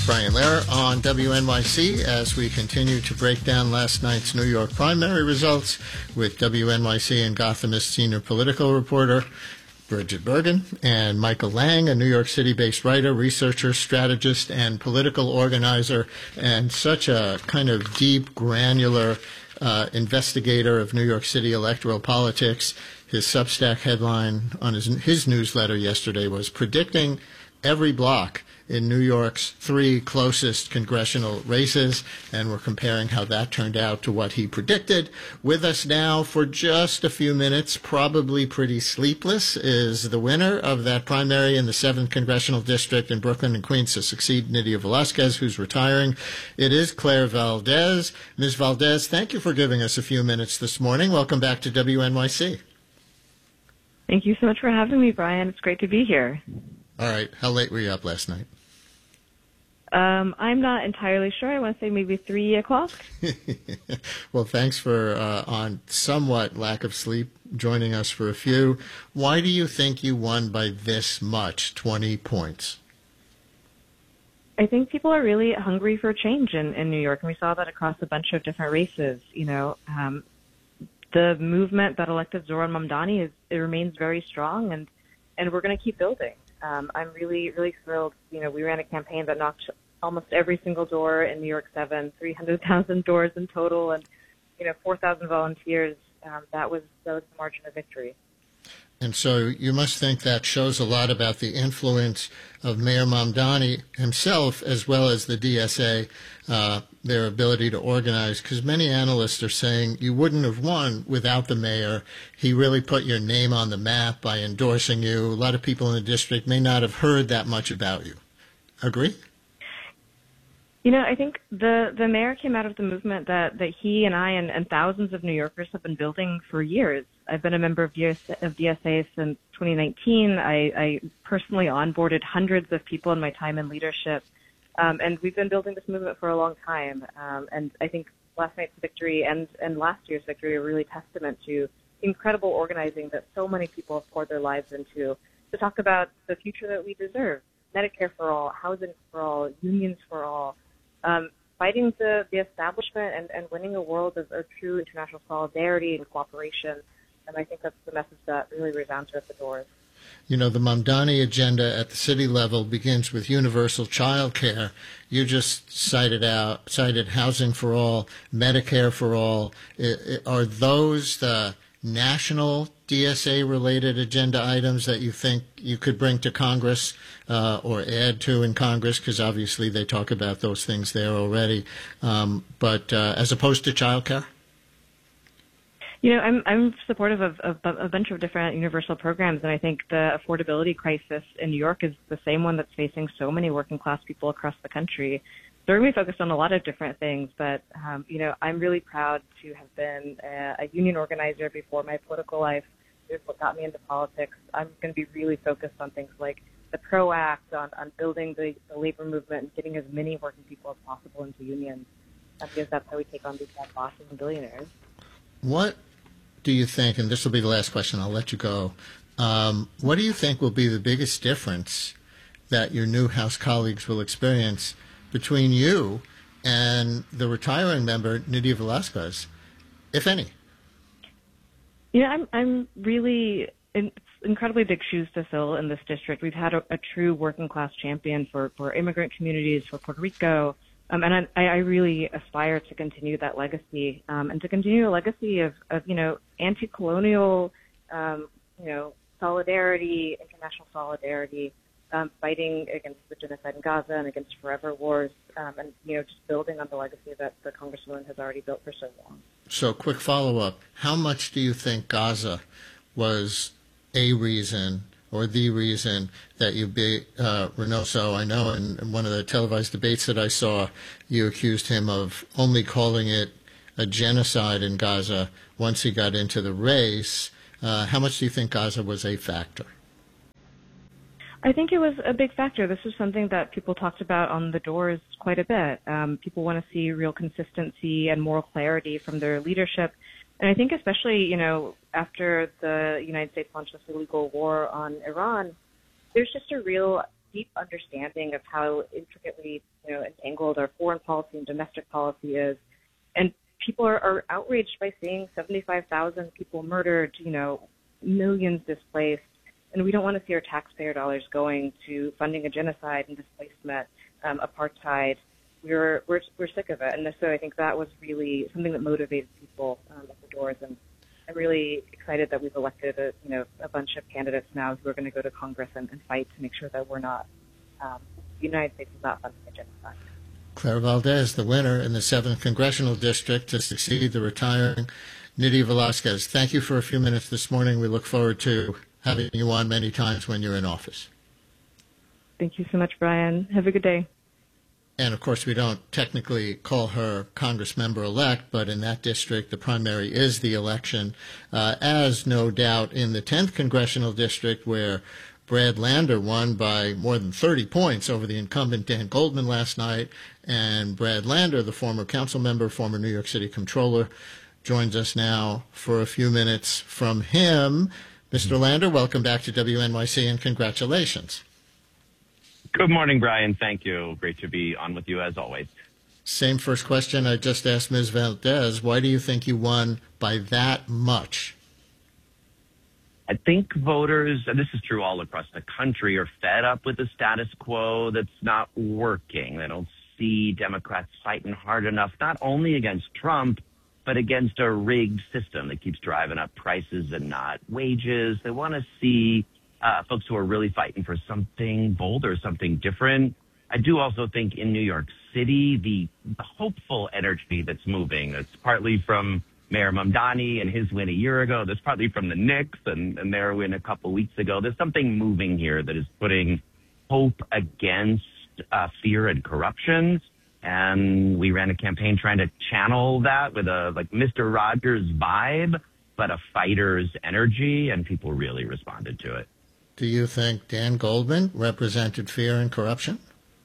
Brian Lehrer on WNYC as we continue to break down last night's New York primary results with WNYC and Gothamist senior political reporter Bridget Bergen and Michael Lang, a New York City-based writer, researcher, strategist, and political organizer, and such a kind of deep, granular investigator of New York City electoral politics. His Substack headline on his newsletter yesterday was predicting every block in New York's 3 closest congressional races, and we're comparing how that turned out to what he predicted. With us now for just a few minutes, probably pretty sleepless, is the winner of that primary in the 7th Congressional District in Brooklyn and Queens to succeed Nydia Velázquez, who's retiring. It is Claire Valdez. Ms. Valdez, thank you for giving us a few minutes this morning. Welcome back to WNYC. Thank you so much for having me, Brian. It's great to be here. All right. How late were you up last night? I'm not entirely sure. I want to say maybe 3 o'clock. Well, thanks for, on somewhat lack of sleep, joining us for a few. Why do you think you won by this much, 20 points? I think people are really hungry for change in New York, and we saw that across a bunch of different races. You know, the movement that elected Zohran Mamdani it remains very strong, and we're going to keep building. I'm really, really thrilled. You know, we ran a campaign that knocked almost every single door in New York 7, 300,000 doors in total, and, 4,000 volunteers. That was the margin of victory. And so you must think that shows a lot about the influence of Mayor Mamdani himself, as well as the DSA, their ability to organize, because many analysts are saying you wouldn't have won without the mayor. He really put your name on the map by endorsing you. A lot of people in the district may not have heard that much about you. Agree? I think the mayor came out of the movement that he and I and thousands of New Yorkers have been building for years. I've been a member of DSA since 2019. I personally onboarded hundreds of people in my time in leadership. And we've been building this movement for a long time. And I think last night's victory and last year's victory are really testament to incredible organizing that so many people have poured their lives into to talk about the future that we deserve. Medicare for all, housing for all, unions for all, fighting the establishment and winning a world of true international solidarity and cooperation. And I think that's the message that really resounds at the doors. The Mamdani agenda at the city level begins with universal child care. You just cited housing for all, Medicare for all. Are those the national DSA-related agenda items that you think you could bring to Congress or add to in Congress? Because obviously they talk about those things there already. But as opposed to child care? I'm supportive of a bunch of different universal programs, and I think the affordability crisis in New York is the same one that's facing so many working class people across the country. So we're going to be focused on a lot of different things, but, I'm really proud to have been a union organizer before my political life. It's what got me into politics. I'm going to be really focused on things like the PRO Act, on building the labor movement and getting as many working people as possible into unions, because that's how we take on these bad bosses and billionaires. What do you think, and this will be the last question, I'll let you go, what do you think will be the biggest difference that your new House colleagues will experience between you and the retiring member, Nydia Velázquez, if any? I'm really incredibly big shoes to fill in this district. We've had a true working class champion for immigrant communities, for Puerto Rico, and I really aspire to continue that legacy, and to continue a legacy of anti-colonial, solidarity, international solidarity, fighting against the genocide in Gaza and against forever wars, and just building on the legacy that the Congresswoman has already built for so long. So, quick follow-up: how much do you think Gaza was a reason or the reason that you beat Reynoso? I know in one of the televised debates that I saw, you accused him of only calling it a genocide in Gaza once he got into the race. How much do you think Gaza was a factor? I think it was a big factor. This was something that people talked about on the doors quite a bit. People want to see real consistency and moral clarity from their leadership. And I think especially, after the United States launched this illegal war on Iran, there's just a real deep understanding of how intricately, entangled our foreign policy and domestic policy is. And people are outraged by seeing 75,000 people murdered, millions displaced. And we don't want to see our taxpayer dollars going to funding a genocide and displacement, apartheid. We're sick of it. And so I think that was really something that motivated people at the doors. And I'm really excited that we've elected a bunch of candidates now who are going to go to Congress and fight to make sure that we're not, the United States is not funding a genocide. Clara Valdez, the winner in the 7th Congressional District to succeed the retiring Nydia Velázquez. Thank you for a few minutes this morning. We look forward to having you on many times when you're in office. Thank you so much, Brian. Have a good day. And, of course, we don't technically call her Congress member-elect, but in that district, the primary is the election, as no doubt in the 10th Congressional District, where Brad Lander won by more than 30 points over the incumbent Dan Goldman last night. And Brad Lander, the former council member, former New York City comptroller, joins us now for a few minutes from him. Mr. Lander, welcome back to WNYC and congratulations. Good morning, Brian. Thank you. Great to be on with you as always. Same first question I just asked Ms. Valdez. Why do you think you won by that much? I think voters, and this is true all across the country, are fed up with the status quo that's not working. They don't see Democrats fighting hard enough, not only against Trump, but against a rigged system that keeps driving up prices and not wages. They want to see folks who are really fighting for something bolder, something different. I do also think in New York City, the hopeful energy that's moving, it's partly from Mayor Mamdani and his win a year ago. There's partly from the Knicks and their win a couple weeks ago. There's something moving here that is putting hope against fear and corruption. And we ran a campaign trying to channel that with a Mr. Rogers vibe, but a fighter's energy, and people really responded to it. Do you think Dan Goldman represented fear and corruption?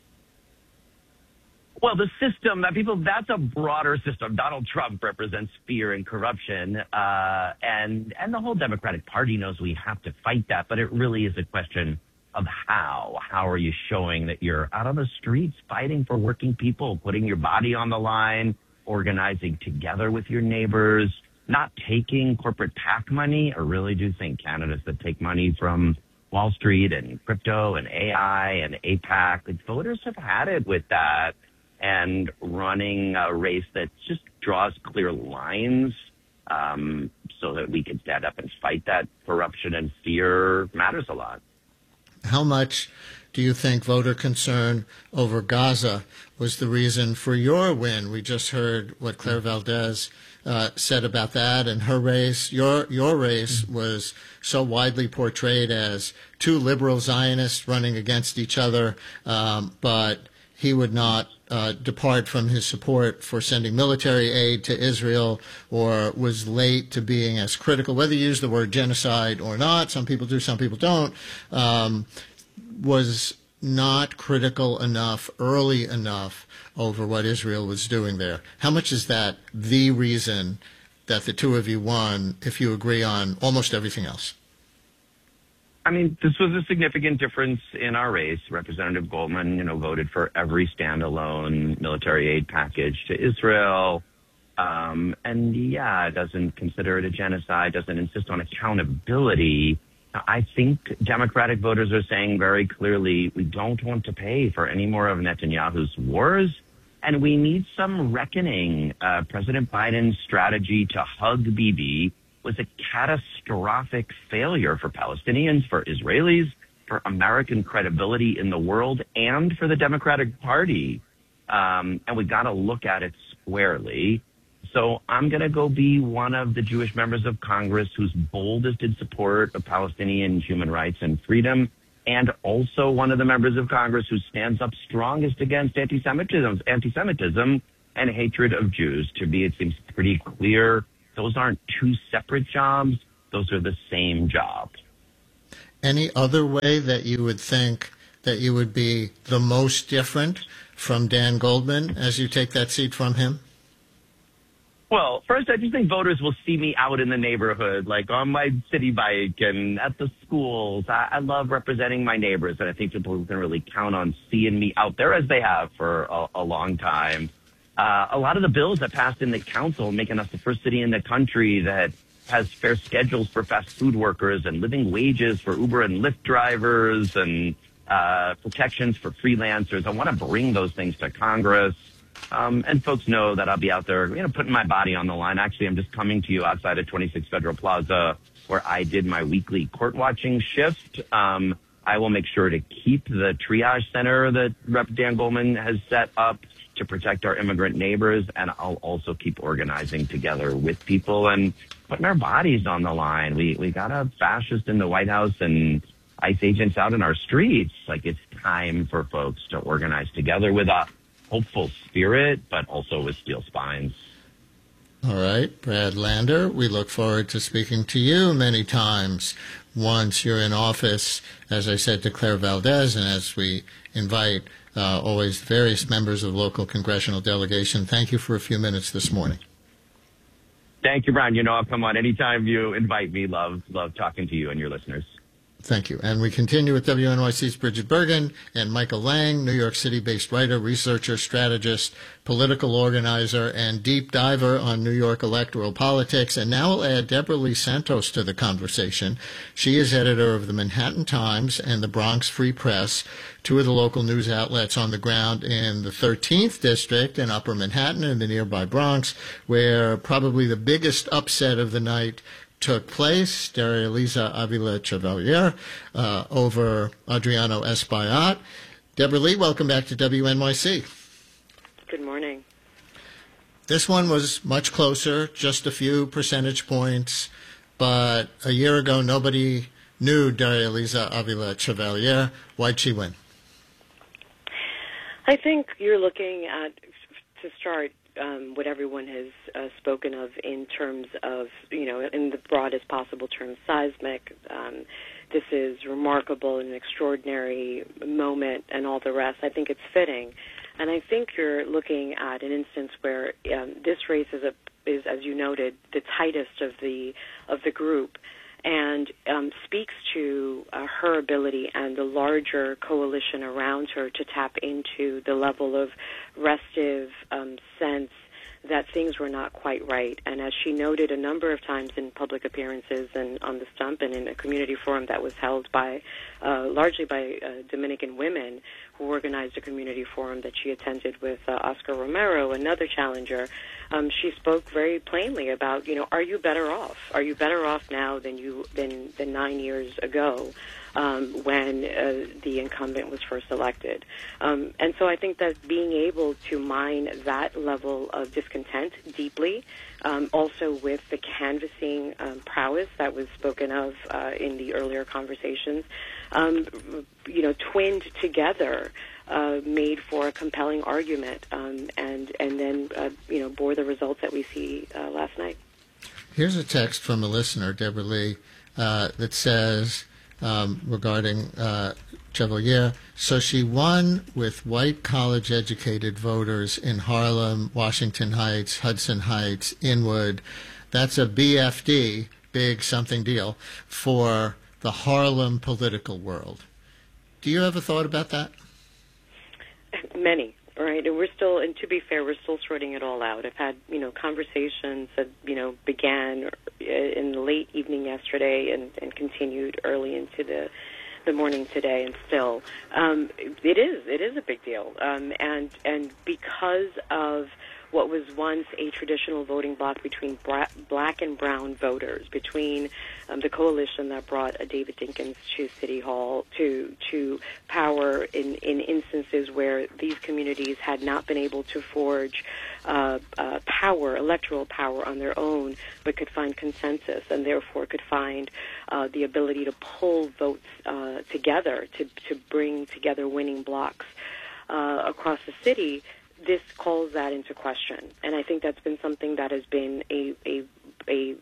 Well, the system that's a broader system. Donald Trump represents fear and corruption, and the whole Democratic Party knows we have to fight that, but it really is a question of how. How are you showing that you're out on the streets fighting for working people, putting your body on the line, organizing together with your neighbors, not taking corporate PAC money? I really do think candidates that take money from Wall Street and crypto and AI and APAC, voters have had it with that. And running a race that just draws clear lines so that we can stand up and fight that corruption and fear matters a lot. How much do you think voter concern over Gaza was the reason for your win? We just heard what Clara Valdez said about that and her race. Your race was so widely portrayed as two liberal Zionists running against each other, but he would not depart from his support for sending military aid to Israel, or was late to being as critical, whether you use the word genocide or not, some people do, some people don't, was not critical enough, early enough over what Israel was doing there. How much is that the reason that the two of you won, if you agree on almost everything else? I mean, this was a significant difference in our race. Representative Goldman, voted for every standalone military aid package to Israel. Doesn't consider it a genocide, doesn't insist on accountability. I think Democratic voters are saying very clearly, we don't want to pay for any more of Netanyahu's wars, and we need some reckoning. President Biden's strategy to hug Bibi was a catastrophic failure for Palestinians, for Israelis, for American credibility in the world, and for the Democratic Party. And we got to look at it squarely. So I'm going to go be one of the Jewish members of Congress who's boldest in support of Palestinian human rights and freedom, and also one of the members of Congress who stands up strongest against anti-Semitism and hatred of Jews. To me, it seems pretty clear those aren't two separate jobs. Those are the same job. Any other way that you would think that you would be the most different from Dan Goldman as you take that seat from him? Well, first, I just think voters will see me out in the neighborhood, like on my city bike and at the schools. I love representing my neighbors, and I think people can really count on seeing me out there as they have for a long time. A lot of the bills that passed in the council, making us the first city in the country that has fair schedules for fast food workers and living wages for Uber and Lyft drivers and protections for freelancers. I want to bring those things to Congress. And folks know that I'll be out there, putting my body on the line. Actually, I'm just coming to you outside of 26 Federal Plaza where I did my weekly court watching shift. I will make sure to keep the triage center that Rep. Dan Goldman has set up to protect our immigrant neighbors. And I'll also keep organizing together with people and putting our bodies on the line. We got a fascist in the White House and ICE agents out in our streets. Like, it's time for folks to organize together with a hopeful spirit, but also with steel spines. All right, Brad Lander, we look forward to speaking to you many times once you're in office, as I said to Claire Valdez, and as we invite always various members of local congressional delegation. Thank you for a few minutes this morning. Thank you, Brian. I'll come on anytime you invite me. Love talking to you and your listeners. Thank you. And we continue with WNYC's Bridget Bergen and Michael Lang, New York City-based writer, researcher, strategist, political organizer, and deep diver on New York electoral politics. And now we'll add Deborah Lee Santos to the conversation. She is editor of the Manhattan Times and the Bronx Free Press, two of the local news outlets on the ground in the 13th District in Upper Manhattan and the nearby Bronx, where probably the biggest upset of the night took place. Daria Elisa Avila Chevalier over Adriano Espaillat. Deborah Lee, welcome back to WNYC. Good morning. This one was much closer, just a few percentage points, but a year ago nobody knew Daria Elisa Avila Chevalier. Why'd she win? I think you're looking at, to start, what everyone has spoken of in terms of, in the broadest possible terms, seismic. This is remarkable, an extraordinary moment, and all the rest. I think it's fitting. And I think you're looking at an instance where this race is, as you noted, the tightest of the group, and speaks to her ability and the larger coalition around her to tap into the level of restive sense that things were not quite right. And as she noted a number of times in public appearances and on the stump and in a community forum that was held by largely by Dominican women who organized a community forum that she attended with Oscar Romero, another challenger, she spoke very plainly about, are you better off? Are you better off now than 9 years ago? When the incumbent was first elected. And so I think that being able to mine that level of discontent deeply, also with the canvassing prowess that was spoken of in the earlier conversations, twinned together, made for a compelling argument, and then bore the results that we see last night. Here's a text from a listener, Deborah Lee, that says, regarding Chevalier. So she won with white college-educated voters in Harlem, Washington Heights, Hudson Heights, Inwood. That's a BFD, big something deal, for the Harlem political world. Do you have a thought about that? Many. Right, and we're still, and to be fair, we're still sorting it all out. I've had, conversations that, began in the late evening yesterday and continued early into the morning today, and still, it is a big deal. And because of what was once a traditional voting bloc between black and brown voters, between the coalition that brought David Dinkins to City Hall to power in instances where these communities had not been able to forge electoral power on their own, but could find consensus and therefore could find the ability to pull votes together to bring together winning blocs across the city. This calls that into question, and I think that's been something that has been a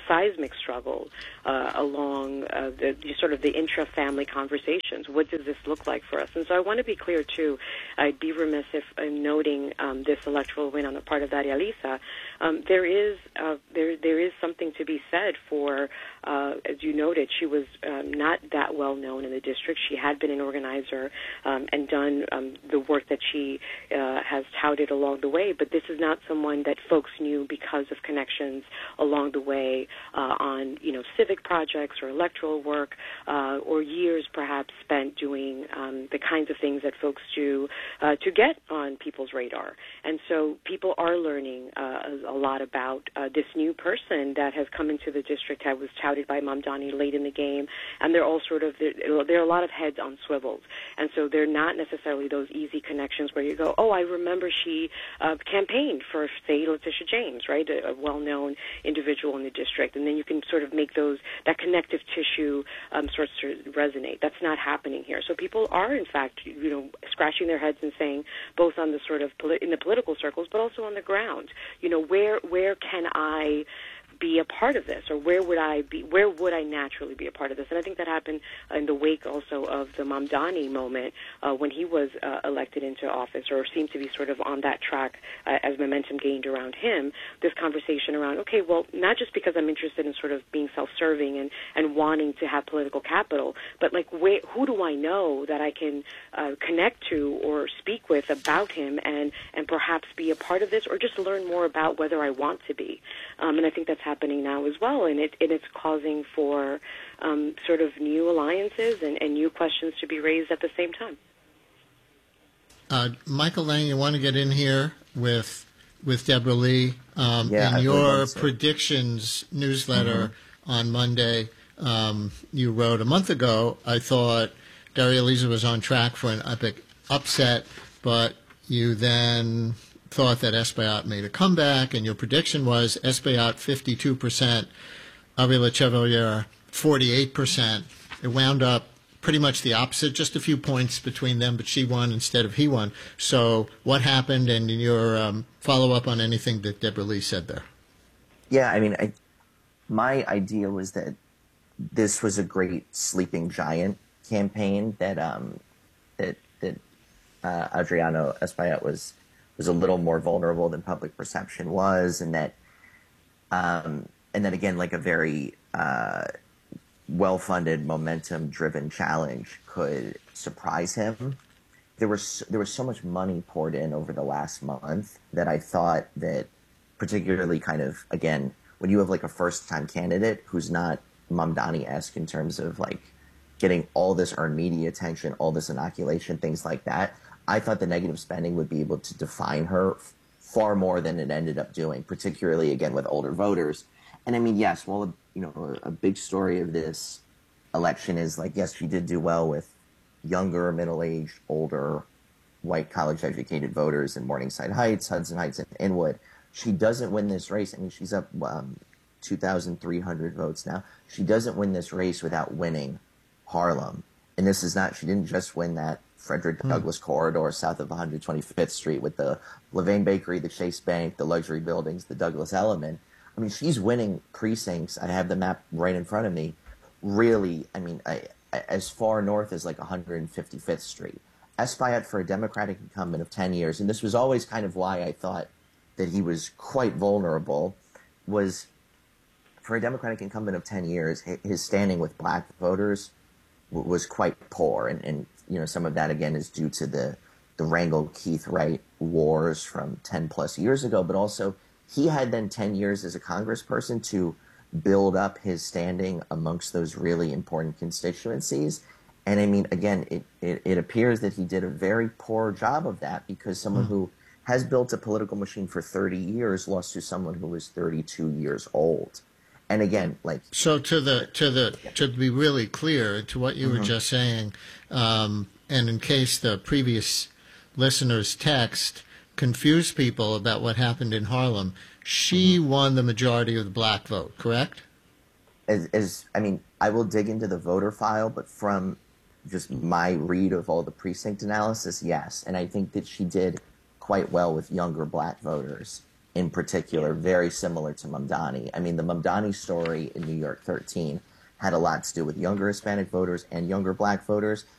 seismic struggle along the sort of the intra-family conversations. What does this look like for us? And so I want to be clear, too. I'd be remiss if in noting this electoral win on the part of Daria Lisa. There is something to be said for, as you noted, she was not that well known in the district. She had been an organizer and done the work that she has touted along the way, but this is not someone that folks knew because of connections along the way on, civic projects or electoral work or years perhaps spent doing the kinds of things that folks do to get on people's radar. And so people are learning a lot about this new person that has come into the district, that was touted by Mamdani late in the game, and they're all there are a lot of heads on swivels. And so they're not necessarily those easy connections where you go, oh, I remember she campaigned for, say, Letitia James, right, a well-known individual in the district, and then you can sort of make that connective tissue sort of resonate. That's not happening here. So people are, in fact, scratching their heads and saying, both on the sort of in the political circles, but also on the ground, where can I be a part of this, or where would I naturally be a part of this? And I think that happened in the wake also of the Mamdani moment when he was elected into office, or seemed to be sort of on that track as momentum gained around him, this conversation around, okay, well, not just because I'm interested in sort of being self-serving and wanting to have political capital, but like who do I know that I can connect to or speak with about him and perhaps be a part of this, or just learn more about whether I want to be. And I think that's happening now as well, and it's causing for sort of new alliances and new questions to be raised at the same time. Michael Lang, you want to get in here with Deborah Lee in your predictions newsletter on Monday. You wrote, a month ago, I thought Daria Lisa was on track for an epic upset, but you then thought that Espaillat made a comeback, and your prediction was Espaillat 52%, Avila Chevalier 48%. It wound up pretty much the opposite, just a few points between them, but she won instead of he won. So what happened, and your follow-up on anything that Deborah Lee said there? Yeah, I mean, my idea was that this was a great sleeping giant campaign, that Adriano Espaillat was a little more vulnerable than public perception was, and that again, like a very well-funded, momentum-driven challenge could surprise him. There was so much money poured in over the last month that I thought that, particularly kind of, again, when you have like a first-time candidate who's not Mamdani-esque in terms of like getting all this earned media attention, all this inoculation, things like that, I thought the negative spending would be able to define her far more than it ended up doing, particularly, again, with older voters. And I mean, yes, well, a big story of this election is like, yes, she did do well with younger, middle-aged, older, white college-educated voters in Morningside Heights, Hudson Heights, and Inwood. She doesn't win this race. I mean, she's up 2,300 votes now. She doesn't win this race without winning Harlem. And this is not, she didn't just win that Frederick Douglass corridor south of 125th Street with the Levain Bakery, the Chase Bank, the luxury buildings, the Douglass Element. I mean, she's winning precincts. I have the map right in front of me. Really, I mean, as far north as like 155th Street. Espaillat, for a Democratic incumbent of 10 years, and this was always kind of why I thought that he was quite vulnerable, was for a Democratic incumbent of 10 years, his standing with black voters was quite poor. And some of that, again, is due to the Rangel-Keith Wright wars from 10 plus years ago, but also he had then 10 years as a congressperson to build up his standing amongst those really important constituencies. And I mean, again, it appears that he did a very poor job of that, because someone who has built a political machine for 30 years lost to someone who was 32 years old. And again, like, so to be really clear to what you were just saying, and in case the previous listener's text confused people about what happened in Harlem, she won the majority of the black vote, correct? I mean, I will dig into the voter file, but from just my read of all the precinct analysis, yes. And I think that she did quite well with younger black voters in particular, very similar to Mamdani. I mean, the Mamdani story in New York 13 had a lot to do with younger Hispanic voters and younger black voters.